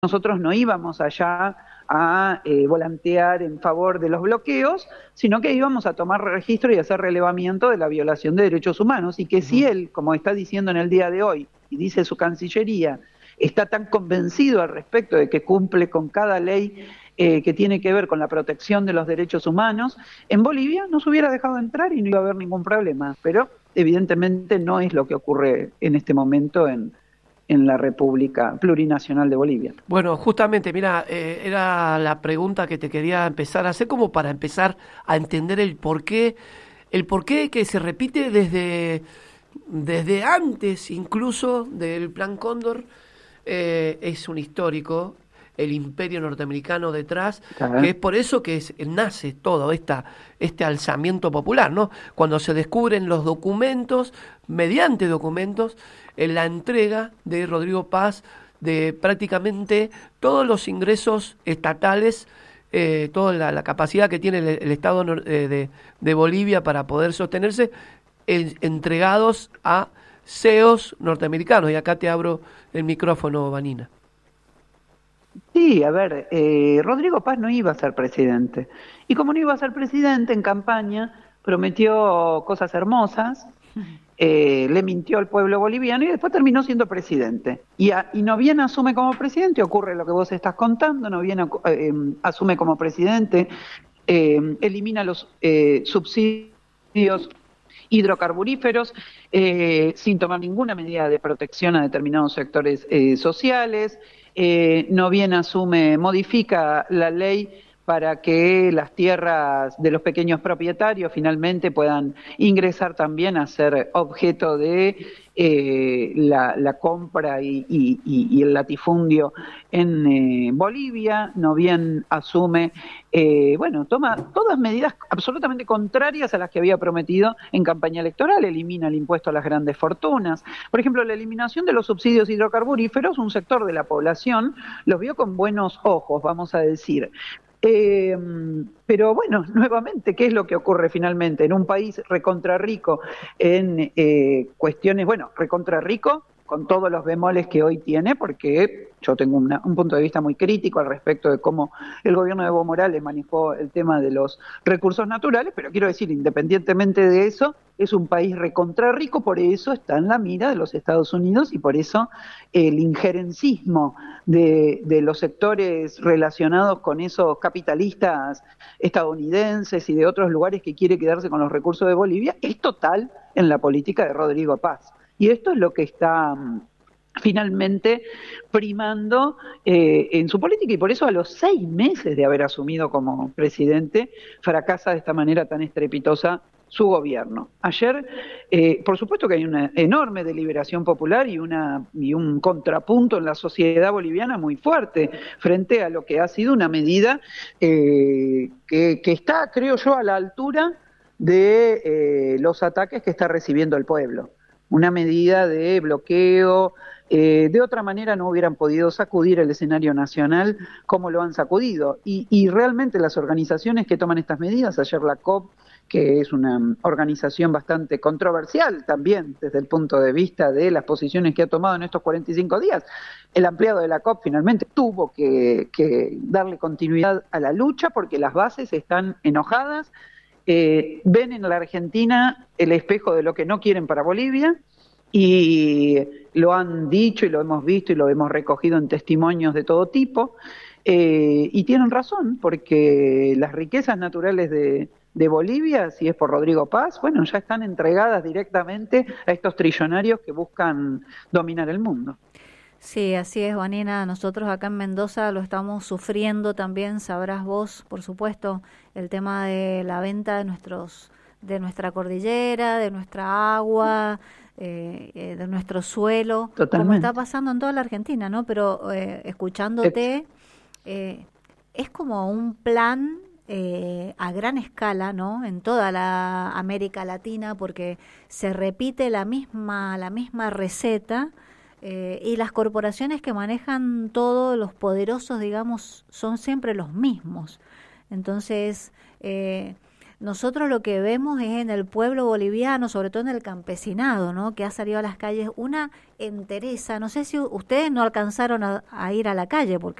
nosotros no íbamos allá a volantear en favor de los bloqueos, sino que íbamos a tomar registro y hacer relevamiento de la violación de derechos humanos, y que si él, como está diciendo en el día de hoy, y dice su Cancillería, está tan convencido al respecto de que cumple con cada ley que tiene que ver con la protección de los derechos humanos, en Bolivia nos hubiera dejado entrar y no iba a haber ningún problema, pero evidentemente no es lo que ocurre en este momento en la República Plurinacional de Bolivia. Bueno, justamente, mira, era la pregunta que te quería empezar a hacer como para empezar a entender el porqué que se repite desde antes incluso del Plan Cóndor. Es un histórico, el imperio norteamericano detrás, que es por eso que nace todo este alzamiento popular, ¿no? Cuando se descubren los documentos, mediante documentos, en la entrega de Rodrigo Paz de prácticamente todos los ingresos estatales, toda la capacidad que tiene el Estado de Bolivia para poder sostenerse, entregados a CEOs norteamericanos. Y acá te abro el micrófono, Vanina. Sí, a ver, Rodrigo Paz no iba a ser presidente. Y como no iba a ser presidente, en campaña prometió cosas hermosas, le mintió al pueblo boliviano y después terminó siendo presidente. Y no bien asume como presidente, ocurre lo que vos estás contando, no bien asume como presidente, elimina los subsidios hidrocarburíferos, sin tomar ninguna medida de protección a determinados sectores sociales, no bien asume, modifica la ley para que las tierras de los pequeños propietarios finalmente puedan ingresar también a ser objeto de la compra y el latifundio en Bolivia, no bien asume, toma todas medidas absolutamente contrarias a las que había prometido en campaña electoral, elimina el impuesto a las grandes fortunas. Por ejemplo, la eliminación de los subsidios hidrocarburíferos, un sector de la población los vio con buenos ojos, vamos a decir. Pero bueno, nuevamente, ¿qué es lo que ocurre finalmente? En un país recontra rico en cuestiones, recontra rico con todos los bemoles que hoy tiene, porque yo tengo un punto de vista muy crítico al respecto de cómo el gobierno de Evo Morales manejó el tema de los recursos naturales, pero quiero decir, independientemente de eso, es un país recontra rico, por eso está en la mira de los Estados Unidos y por eso el injerencismo de los sectores relacionados con esos capitalistas estadounidenses y de otros lugares que quiere quedarse con los recursos de Bolivia es total en la política de Rodrigo Paz. Y esto es lo que está finalmente primando en su política, y por eso a los 6 meses de haber asumido como presidente fracasa de esta manera tan estrepitosa su gobierno. Ayer, por supuesto que hay una enorme deliberación popular y un contrapunto en la sociedad boliviana muy fuerte frente a lo que ha sido una medida que está, creo yo, a la altura de los ataques que está recibiendo el pueblo. Una medida de bloqueo, de otra manera no hubieran podido sacudir el escenario nacional como lo han sacudido. Y realmente las organizaciones que toman estas medidas, ayer la COP, que es una organización bastante controversial también desde el punto de vista de las posiciones que ha tomado en estos 45 días, el ampliado de la COP finalmente tuvo que darle continuidad a la lucha porque las bases están enojadas. Ven en la Argentina el espejo de lo que no quieren para Bolivia y lo han dicho y lo hemos visto y lo hemos recogido en testimonios de todo tipo, y tienen razón porque las riquezas naturales de Bolivia, si es por Rodrigo Paz, bueno, ya están entregadas directamente a estos trillonarios que buscan dominar el mundo. Sí, así es, Vanina. Nosotros acá en Mendoza lo estamos sufriendo también, sabrás vos, por supuesto, el tema de la venta de nuestra cordillera, de nuestra agua, de nuestro suelo, Totalmente. Como está pasando en toda la Argentina, ¿no? Pero escuchándote, es como un plan a gran escala, ¿no? En toda la América Latina, porque se repite la misma receta. Y las corporaciones que manejan todos los poderosos, digamos, son siempre los mismos. Entonces, nosotros lo que vemos es en el pueblo boliviano, sobre todo en el campesinado, ¿no? Que ha salido a las calles una entereza. No sé si ustedes no alcanzaron a ir a la calle, porque